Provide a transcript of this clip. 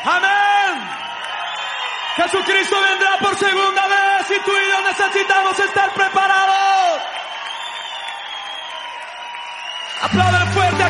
Amén. Jesucristo vendrá por segunda vez y tú y yo necesitamos estar preparados. Aplaudan fuerte a